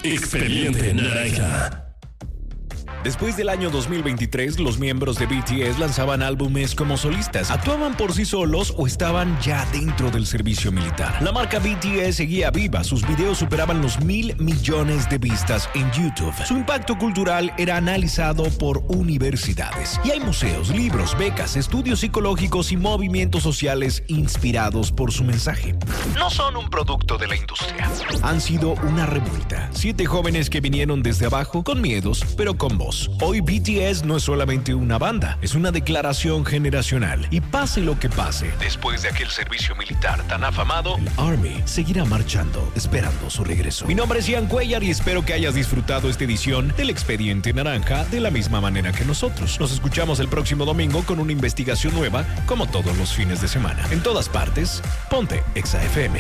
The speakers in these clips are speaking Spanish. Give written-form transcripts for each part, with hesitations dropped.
Expediente Naranja. Después del año 2023, los miembros de BTS lanzaban álbumes como solistas, actuaban por sí solos o estaban ya dentro del servicio militar. La marca BTS seguía viva, sus videos superaban los 1,000 millones de vistas en YouTube. Su impacto cultural era analizado por universidades. Y hay museos, libros, becas, estudios psicológicos y movimientos sociales inspirados por su mensaje. No son un producto de la industria. Han sido una revuelta. 7 jóvenes que vinieron desde abajo, con miedos, pero con voz. Hoy BTS no es solamente una banda, es una declaración generacional. Y pase lo que pase, después de aquel servicio militar tan afamado, el Army seguirá marchando, esperando su regreso. Mi nombre es Ian Cuellar y espero que hayas disfrutado esta edición del Expediente Naranja de la misma manera que nosotros. Nos escuchamos el próximo domingo con una investigación nueva, como todos los fines de semana. En todas partes, ponte Exa FM.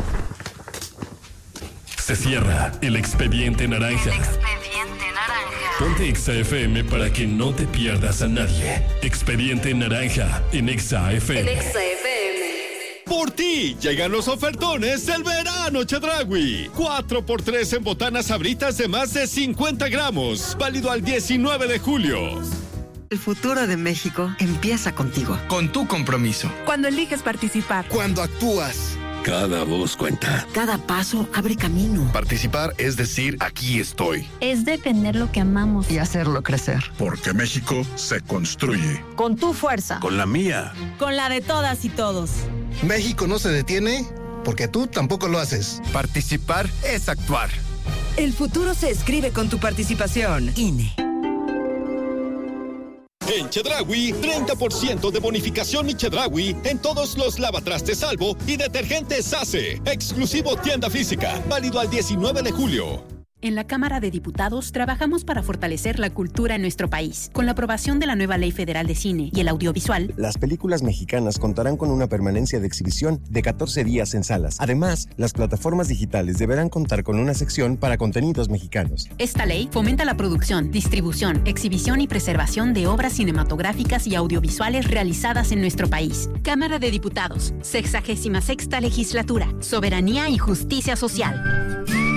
Se cierra el Expediente Naranja. Ponte Exa FM para que no te pierdas a nadie. Expediente Naranja en Exa FM. Por ti llegan los ofertones del verano Chedraui. 4x3 en botanas Sabritas de más de 50 gramos. Válido al 19 de julio. El futuro de México empieza contigo. Con tu compromiso. Cuando eliges participar. Cuando actúas. Cada voz cuenta. Cada paso abre camino. Participar es decir, aquí estoy. Es defender lo que amamos. Y hacerlo crecer. Porque México se construye. Con tu fuerza. Con la mía. Con la de todas y todos. México no se detiene porque tú tampoco lo haces. Participar es actuar. El futuro se escribe con tu participación. INE. En Chedraui, 30% de bonificación y Chedraui en todos los lavatrastes Salvo y detergentes Ace. Exclusivo tienda física. Válido al 19 de julio. En la Cámara de Diputados trabajamos para fortalecer la cultura en nuestro país. Con la aprobación de la nueva Ley Federal de Cine y el Audiovisual, las películas mexicanas contarán con una permanencia de exhibición de 14 días en salas. Además, las plataformas digitales deberán contar con una sección para contenidos mexicanos. Esta ley fomenta la producción, distribución, exhibición y preservación de obras cinematográficas y audiovisuales realizadas en nuestro país. Cámara de Diputados, 66ª Legislatura, Soberanía y Justicia Social.